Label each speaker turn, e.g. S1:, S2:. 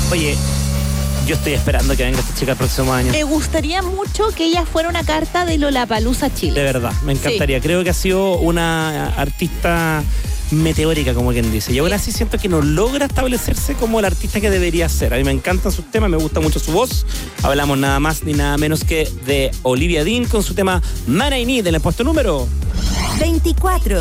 S1: Oye, yo estoy esperando que venga esta chica el próximo año.
S2: Me gustaría mucho que ella fuera una carta de Lollapalooza Chile.
S1: De verdad, me encantaría. Sí. Creo que ha sido una artista meteórica, como quien dice. Y ahora sí siento que no logra establecerse como el artista que debería ser. A mí me encantan sus temas, me gusta mucho su voz. Hablamos nada más ni nada menos que de Olivia Dean con su tema Man I Need en el puesto número
S3: 24.